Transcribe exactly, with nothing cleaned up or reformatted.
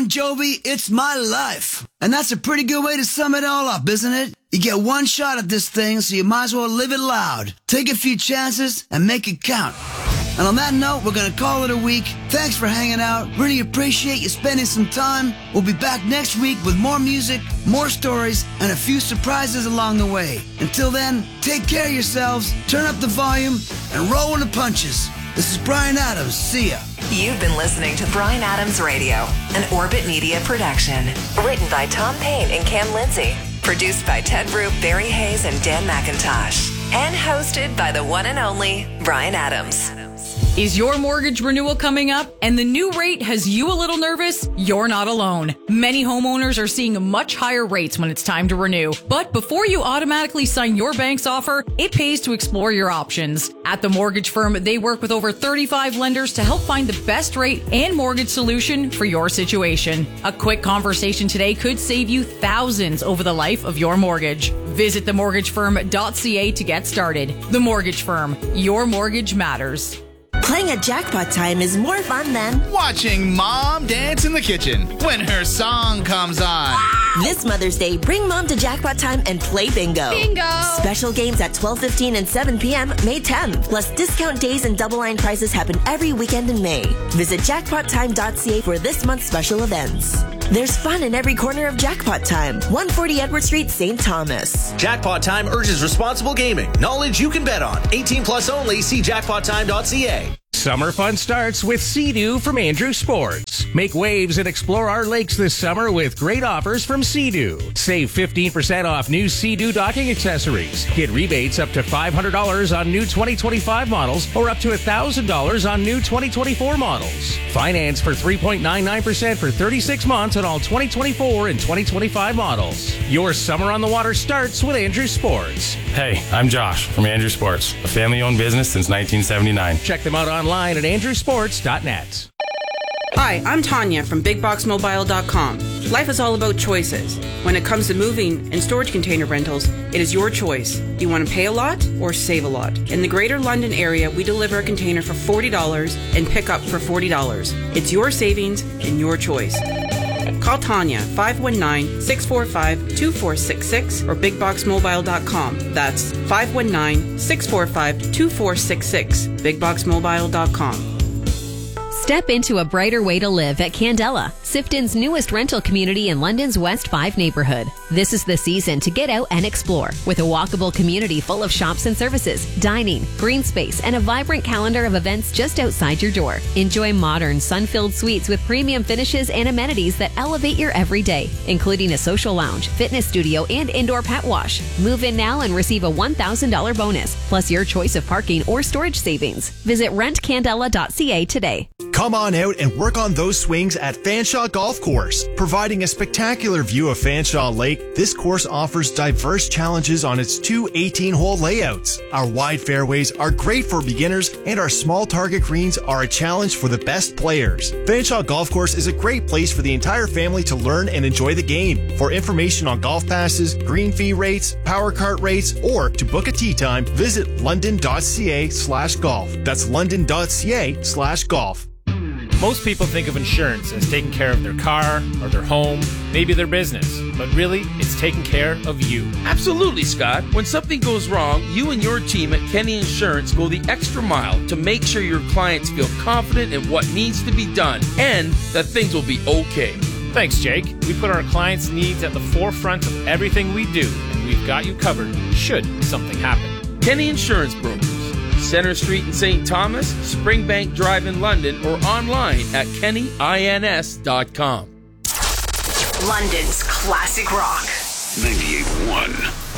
Jovi, It's My Life. And that's a pretty good way to sum it all up, isn't it? You get one shot at this thing, so you might as well live it loud. Take a few chances and make it count. And on that note, we're going to call it a week. Thanks for hanging out. Really appreciate you spending some time. We'll be back next week with more music, more stories, and a few surprises along the way. Until then, take care of yourselves, turn up the volume, and roll with the punches. This is Bryan Adams. See ya. You've been listening to Bryan Adams Radio, an Orbit Media production. Written by Tom Payne and Cam Lindsay. Produced by Ted Roop, Barry Hayes, and Dan McIntosh. And hosted by the one and only Bryan Adams. Is your mortgage renewal coming up and the new rate has you a little nervous? You're not alone. Many homeowners are seeing much higher rates when it's time to renew. But before you automatically sign your bank's offer, it pays to explore your options. At the mortgage firm, they work with over thirty-five lenders to help find the best rate and mortgage solution for your situation. A quick conversation today could save you thousands over the life of your mortgage. Visit the mortgage firm dot c a to get started. The Mortgage Firm. Your mortgage matters. Playing at Jackpot Time is more fun than watching Mom dance in the kitchen when her song comes on. This Mother's Day, bring Mom to Jackpot Time and play bingo. Bingo! Special games at twelve fifteen and seven p.m. May tenth. Plus discount days and double line prizes happen every weekend in May. Visit jackpot time dot c a for this month's special events. There's fun in every corner of Jackpot Time. one forty Edward Street, Saint Thomas. Jackpot Time urges responsible gaming. Knowledge you can bet on. eighteen plus only. See jackpot time dot c a. Summer fun starts with Sea-Doo from Andrew Sports. Make waves and explore our lakes this summer with great offers from Sea-Doo. Save fifteen percent off new Sea-Doo docking accessories. Get rebates up to five hundred dollars on new twenty twenty-five models or up to one thousand dollars on new twenty twenty-four models. Finance for three point nine nine percent for thirty-six months on all twenty twenty-four and twenty twenty-five models. Your summer on the water starts with Andrew Sports. Hey, I'm Josh from Andrew Sports, a family-owned business since nineteen seventy-nine. Check them out online at andrew sports dot net. Hi, I'm Tanya from big box mobile dot com. Life is all about choices. When it comes to moving and storage container rentals, it is your choice. Do you want to pay a lot or save a lot? In the Greater London area, we deliver a container for forty dollars and pick up for forty dollars. It's your savings and your choice. Call Tanya, five one nine, six four five, two four six six or big box mobile dot com. That's five one nine, six four five, two four six six, big box mobile dot com. Step into a brighter way to live at Candela, Sifton's newest rental community in London's West five neighborhood. This is the season to get out and explore with a walkable community full of shops and services, dining, green space, and a vibrant calendar of events just outside your door. Enjoy modern, sun-filled suites with premium finishes and amenities that elevate your everyday, including a social lounge, fitness studio, and indoor pet wash. Move in now and receive a one thousand dollars bonus, plus your choice of parking or storage savings. Visit rent candela dot c a today. Come on out and work on those swings at Fanshawe Golf Course. Providing a spectacular view of Fanshawe Lake, this course offers diverse challenges on its two eighteen-hole layouts. Our wide fairways are great for beginners, and our small target greens are a challenge for the best players. Fanshawe Golf Course is a great place for the entire family to learn and enjoy the game. For information on golf passes, green fee rates, power cart rates, or to book a tee time, visit london dot c a slash golf. That's london dot c a slash golf. Most people think of insurance as taking care of their car or their home, maybe their business, but really, it's taking care of you. Absolutely, Scott. When something goes wrong, you and your team at Kenny Insurance go the extra mile to make sure your clients feel confident in what needs to be done and that things will be okay. Thanks, Jake. We put our clients' needs at the forefront of everything we do, and we've got you covered should something happen. Kenny Insurance Brokers. Center Street in Saint Thomas, Springbank Drive in London, or online at kenny ins dot com. London's classic rock. ninety-eight point one